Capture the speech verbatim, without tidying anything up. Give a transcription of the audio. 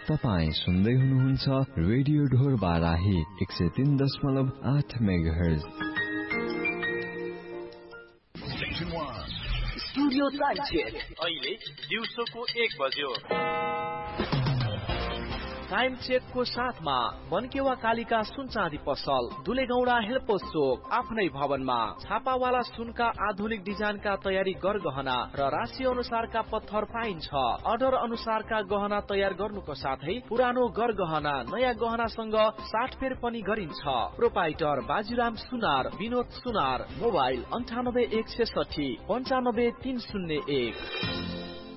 तपाईं सुन्दै हुनुहुन्छ रेडियो ढोर बाराही एक सय तीन दशमलव आठ मेगाहर्ज। स्टुडियो टाइम चेक अहिले दिउँसोको एक बज्यो। टाइम चेक को साथमा बनकेवा कालिका सुन चाँदी पसल, दुलेगौडा हेल्पोस चोक, आफ्नै भवनमा छापावाला सुनका आधुनिक डिजाइनका तयारी गरगहना र राशि अनुसारका पत्थर पाइन्छ। अर्डर अनुसारका गहना तयार गर्नुको साथै पुरानो गरगहना नयाँ गहनासँग साटफेर पनि गरिन्छ। प्रोपाइटर बाजीराम सुनार, विनोद सुनार। मोबाइल अन्ठानब्बे एक सय साठी पञ्चानब्बे तीन शून्य एक।